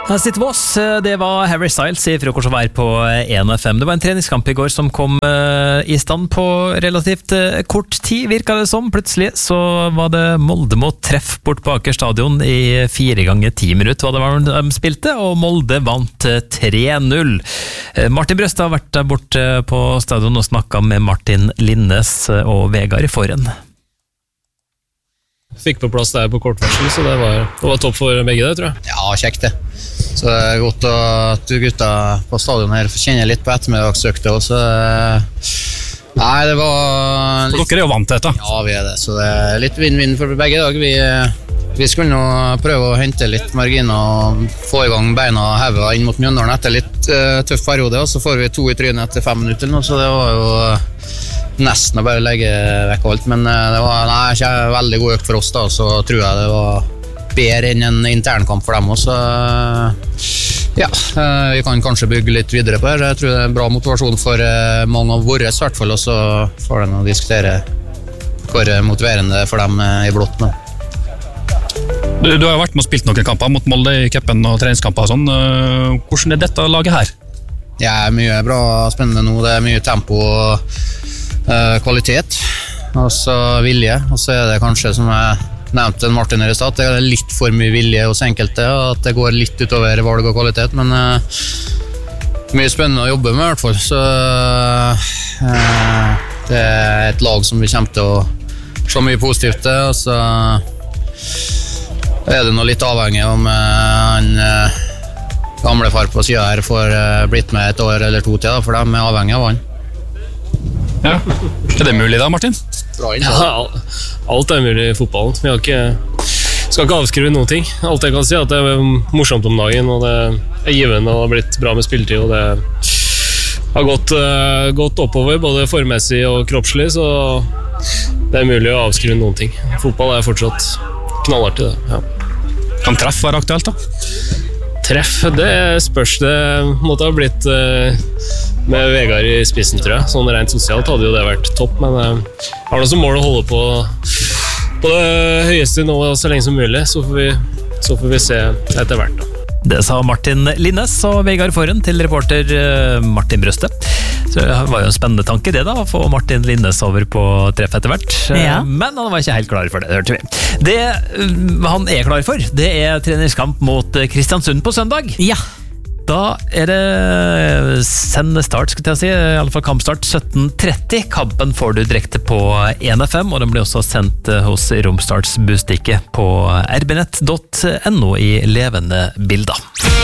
Sitt Voss, det var Harry Styles I frokost og vær på 1FM. Det var en treningskamp I går som kom I stand på relativt kort tid, virket det som. Plutselig så var det Molde mot Treff bort på Aker stadion I 4 ganger 10 minutter, hva det var de spilte, og Molde vant 3-0. Martin Brøstad har vært der borte på stadion og snakket med Martin Linnes og Vegard Forhen. Fikk på plass der på kortvarsel, så det var topp for begge det, tror jeg. Ja, kjekt det. Så det godt at du gutta på stadion her kjenner litt på ettermiddagsøkte også. Nei, det var litt... Dere jo vant til dette. Ja, vi det, så det litt vinn-vinn for begge dag. Vi skulle nå prøve å hente litt margin og få I gang beina og heve inn mot Mjøndalen etter litt tøff periode, og så får vi 2 I trynet etter 5 minutter nå, så det var jo nesten å bare legge vekk alt, men det var ikke veldig god økt for oss da, så tror jeg det var bedre enn en internkamp for dem også. Ja, vi kan kanskje bygge litt videre på det. Jeg tror det bra motivasjon for mange av våre I hvert fall, og så får den å diskutere hvor motiverende for dem I blått. Du har jo vært med og spilt noen kamper mot Molde I cupen og treningskamper og sånn. Hvordan dette laget her? Ja, mye bra, spennende nå. Det mye tempo og kvalitet, og så vilje, og så det kanskje som jeg nevnte Martin I stad, det litt for mye vilje hos enkelte, og at det går litt utover valg og kvalitet, men mye spennende å jobbe med I hvert fall, så det et lag som vi kommer til å se mye positivt til, og så det noe litt avhengig om han gamle far på siden her får blitt med 1 år eller 2 til, for de avhengig av han. Ja. Det mulig da, Martin? Ja, alt mulig I fotballen. Vi skal ikke avskrive noen ting. Alt jeg kan si at det morsomt om dagen, og det givende og har blitt bra med spilletid, og det har gått oppover, både formessig og kroppslig, så det mulig å avskrive noen ting. Fotball fortsatt knallartig, det. Ja. Kan Treff være aktuelt da? Treff, det spørs. Det måtte ha blitt med Vegard I spissen, tror jeg. Sånn rent sosialt hadde jo det vært topp, men har det som mål å holde på det høyeste nå så lenge som mulig, så får vi se etter hvert da. Det sa Martin Linnes og Vegard Forhen til reporter Martin Brøste. Så det var jo en spennende tanke det da, å få Martin Linnes over på Treff etter hvert. Ja. Men han var ikke helt klar for det, hørte vi. Det han klar for, det treningskamp mot Kristiansund på søndag. Ja. Da det sendestart, skal jeg si, I alle fall kampstart 17:30. Kampen får du direkte på 1FM, og den blir også sendt hos Romsdals Bustikke på rbnett.no I levende bilder.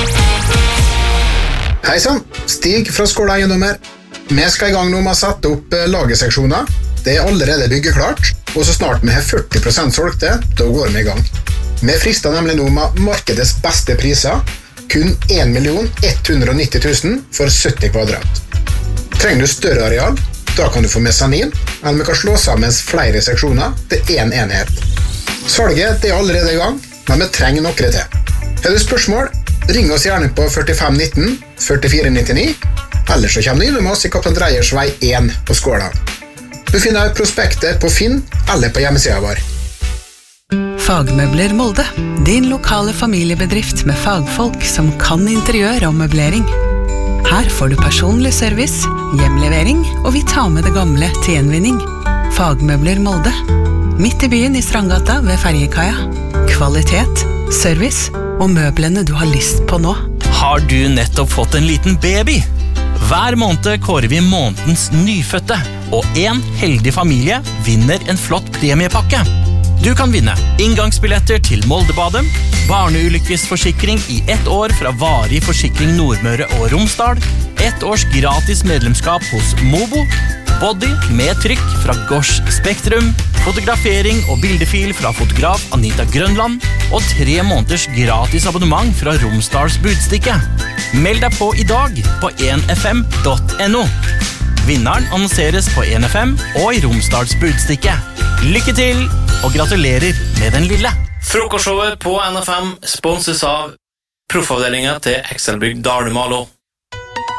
Hei sann, Stig fra Skåla Eiendommer. Vi skal I gang nå med å sette opp lagerseksjoner. Det allerede byggeklart, og så snart vi har 40% solgte, da går vi I gang. Vi frister nemlig nå med markedets beste priser, kun 1.190 000 for 70 kvadrat. Trenger du større areal, da kan du få mesanin, eller vi kan slå sammen flere seksjoner til en enhet. Salget det allerede I gang, men vi trenger noe til. Har du spørsmål, ring oss gjerne på 4519 4499, eller så kommer du innom oss I Kaptein Dreyers vei 1 på Skåla. Du finner prospektet på Finn eller på hjemmesiden vår. Fagmøbler Molde, din lokale familiebedrift med fagfolk som kan interiør og møblering. Her får du personlig service, hjemlevering, og vi tar med det gamle til gjenvinning. Fagmøbler Molde, midt I byen I Strandgata ved Ferjekaia. Kvalitet, service og møblene du har lyst på nå. Har du nettopp fått en liten baby? Hver måned kårer vi månedens nyfødte, og en heldig familie vinner en flott premiepakke. Du kan vinne inngangsbilletter til Moldebadet, barneulykkesforsikring I 1 år fra Varig Forsikring Nordmøre og Romsdal, 1 års gratis medlemskap hos Mobo, body med trykk fra Gosh Spektrum, fotografering og bildefil fra fotograf Anita Grønland, og 3 måneders gratis abonnement fra Romsdals Budstikke. Meld deg på I dag på 1fm.no. Vinneren annonseres på 1FM og I Romsdals Budstikke. Lykke til, og gratulerer med den lille. Frokostshowet på NFM sponses av proffavdelingen til Excelbygg Dalumalo.